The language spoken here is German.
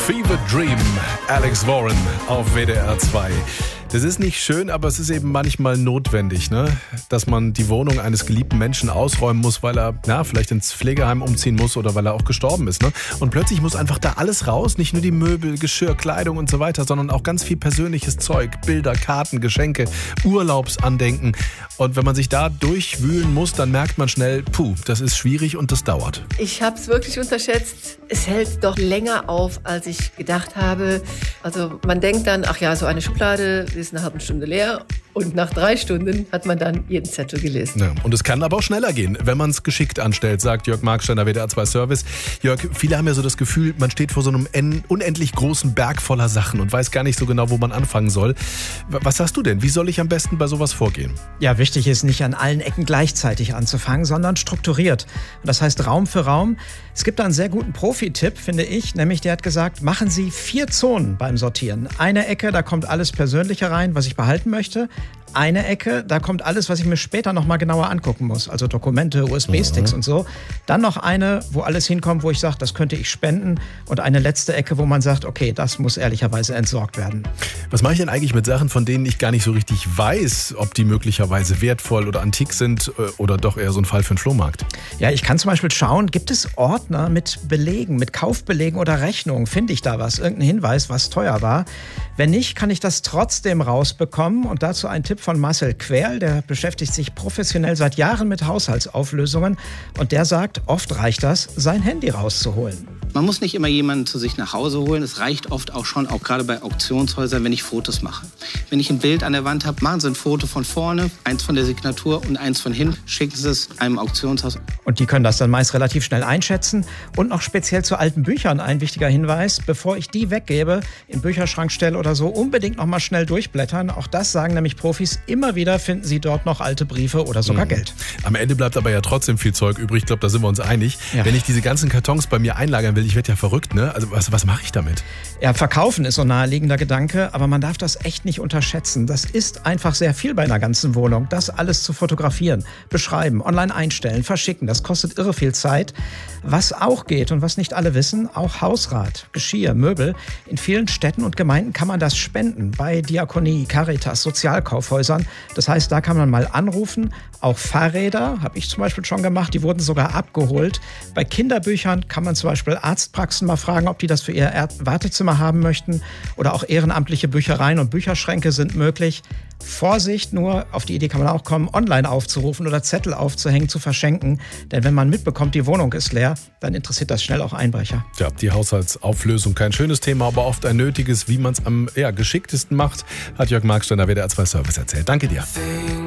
Fever Dream, Alex Warren auf WDR 2. Das ist nicht schön, aber es ist eben manchmal notwendig, ne? Dass man die Wohnung eines geliebten Menschen ausräumen muss, weil er vielleicht ins Pflegeheim umziehen muss oder weil er auch gestorben ist. Ne? Und plötzlich muss einfach da alles raus, nicht nur die Möbel, Geschirr, Kleidung und so weiter, sondern auch ganz viel persönliches Zeug, Bilder, Karten, Geschenke, Urlaubsandenken. Und wenn man sich da durchwühlen muss, dann merkt man schnell, das ist schwierig und das dauert. Ich habe es wirklich unterschätzt. Es hält doch länger auf, als ich gedacht habe. Also man denkt dann, so eine Schublade ist eine halbe Stunde leer. Und nach 3 Stunden hat man dann jeden Zettel gelesen. Ja, und es kann aber auch schneller gehen, wenn man es geschickt anstellt, sagt Jörg Marksteiner, WDR 2 Service. Jörg, viele haben ja so das Gefühl, man steht vor so einem unendlich großen Berg voller Sachen und weiß gar nicht so genau, wo man anfangen soll. Was sagst du denn? Wie soll ich am besten bei sowas vorgehen? Ja, wichtig ist, nicht an allen Ecken gleichzeitig anzufangen, sondern strukturiert. Und das heißt Raum für Raum. Es gibt da einen sehr guten Profi-Tipp, finde ich, nämlich der hat gesagt, machen Sie 4 Zonen beim Sortieren. Eine Ecke, da kommt alles Persönliche rein, was ich behalten möchte. Eine Ecke, da kommt alles, was ich mir später noch mal genauer angucken muss, also Dokumente, USB-Sticks und so. Dann noch eine, wo alles hinkommt, wo ich sage, das könnte ich spenden. Und eine letzte Ecke, wo man sagt, okay, das muss ehrlicherweise entsorgt werden. Was mache ich denn eigentlich mit Sachen, von denen ich gar nicht so richtig weiß, ob die möglicherweise wertvoll oder antik sind oder doch eher so ein Fall für den Flohmarkt? Ja, ich kann zum Beispiel schauen, gibt es Ordner mit Belegen, mit Kaufbelegen oder Rechnungen? Finde ich da was? Irgendein Hinweis, was teuer war? Wenn nicht, kann ich das trotzdem rausbekommen. Und dazu ein Tipp von Marcel Querl, der beschäftigt sich professionell seit Jahren mit Haushaltsauflösungen. Und der sagt, oft reicht das, sein Handy rauszuholen. Man muss nicht immer jemanden zu sich nach Hause holen. Es reicht oft auch schon, auch gerade bei Auktionshäusern, wenn ich Fotos mache. Wenn ich ein Bild an der Wand habe, machen Sie ein Foto von vorne, eins von der Signatur und eins von hinten. Schicken Sie es einem Auktionshaus. Und die können das dann meist relativ schnell einschätzen. Und noch speziell zu alten Büchern ein wichtiger Hinweis. Bevor ich die weggebe, in den Bücherschrank stelle oder so, unbedingt noch mal schnell durchblättern. Auch das sagen nämlich Profis. Immer wieder finden Sie dort noch alte Briefe oder sogar Geld. Am Ende bleibt aber ja trotzdem viel Zeug übrig. Ich glaube, da sind wir uns einig. Ja. Wenn ich diese ganzen Kartons bei mir einlagern will, ich werde ja verrückt, ne? Also was mache ich damit? Ja, verkaufen ist so ein naheliegender Gedanke, aber man darf das echt nicht unterschätzen. Das ist einfach sehr viel bei einer ganzen Wohnung. Das alles zu fotografieren, beschreiben, online einstellen, verschicken, das kostet irre viel Zeit. Was auch geht und was nicht alle wissen, auch Hausrat, Geschirr, Möbel. In vielen Städten und Gemeinden kann man das spenden. Bei Diakonie, Caritas, Sozialkaufhäusern. Das heißt, da kann man mal anrufen. Auch Fahrräder, habe ich zum Beispiel schon gemacht, die wurden sogar abgeholt. Bei Kinderbüchern kann man zum Beispiel Arztpraxen mal fragen, ob die das für ihr Wartezimmer haben möchten. Oder auch ehrenamtliche Büchereien und Bücherschränke sind möglich. Vorsicht nur, auf die Idee kann man auch kommen, online aufzurufen oder Zettel aufzuhängen, zu verschenken. Denn wenn man mitbekommt, die Wohnung ist leer, dann interessiert das schnell auch Einbrecher. Ja, die Haushaltsauflösung, kein schönes Thema, aber oft ein nötiges, wie man es am geschicktesten macht, hat Jörg Marksteiner, WDR 2 Service erzählt. Danke dir.